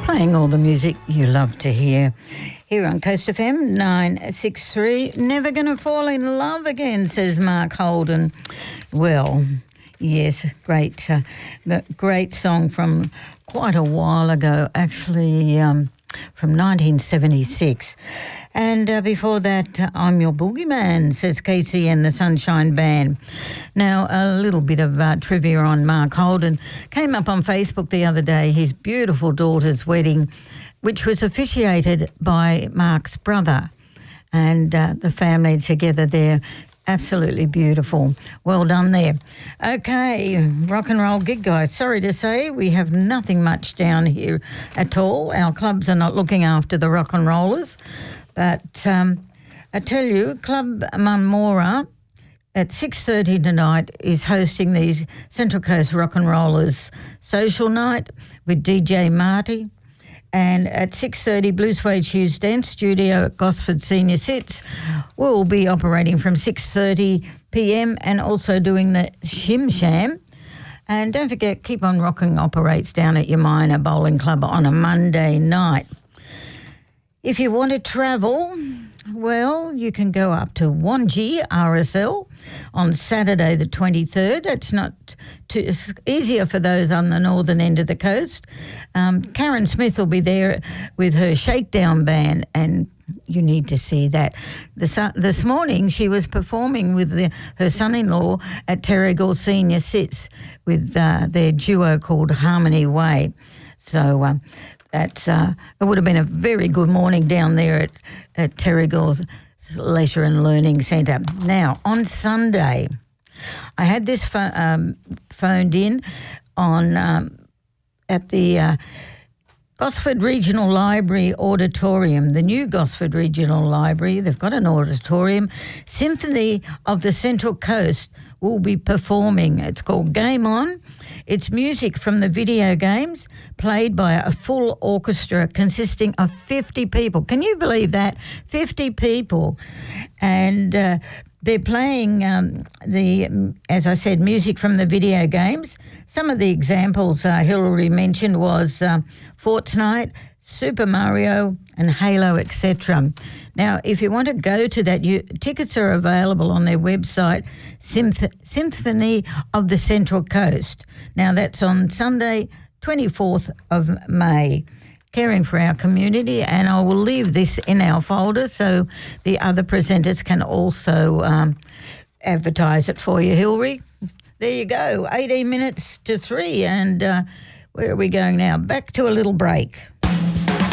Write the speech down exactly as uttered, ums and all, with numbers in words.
Playing all the music you love to hear here on Coast F M nine six three. Never gonna fall in love again, says Mark Holden. Well, yes, great, uh, great song from quite a while ago, actually, um, from nineteen seventy-six. And uh, before that, uh, I'm Your Boogeyman, says Casey and the Sunshine Band. Now, a little bit of uh, trivia on Mark Holden. Came up on Facebook the other day, his beautiful daughter's wedding, which was officiated by Mark's brother, and uh, the family together there. Absolutely beautiful. Well done there. Okay, rock and roll gig guys. Sorry to say we have nothing much down here at all. Our clubs are not looking after the rock and rollers. But um, I tell you, Club Mamora at six thirty tonight is hosting these Central Coast Rock and Rollers social night with D J Marty. And at six thirty, Blue Suede Shoes Dance Studio at Gosford Senior Sits will be operating from six thirty p m and also doing the Shim Sham. And don't forget, Keep On Rocking operates down at your Minor Bowling Club on a Monday night. If you want to travel, well, you can go up to Wangi R S L on Saturday the twenty-third. That's not too, it's easier for those on the northern end of the coast. Um, Karen Smith will be there with her Shakedown band, and you need to see that. This, uh, this morning she was performing with the, her son-in-law at Terrigal Senior Sits with uh, their duo called Harmony Way. So um, that's uh, it would have been a very good morning down there at, at Terrigal's Leisure and Learning Centre. Now, on Sunday, I had this pho- um, phoned in on um, at the uh, Gosford Regional Library Auditorium, the new Gosford Regional Library. They've got an auditorium. Symphony of the Central Coast will be performing. It's called Game On. It's music from the video games played by a full orchestra consisting of fifty people. Can you believe that? fifty people. And uh, they're playing, um, the, as I said, music from the video games. Some of the examples uh, Hilary mentioned was uh, Fortnite, Super Mario and Halo, et cetera. Now, if you want to go to that, you, tickets are available on their website, Symph- Symphony of the Central Coast. Now, that's on Sunday, twenty-fourth of May. Caring for our community, and I will leave this in our folder so the other presenters can also um, advertise it for you, Hilary. There you go, eighteen minutes to three, and uh, where are we going now? Back to a little break.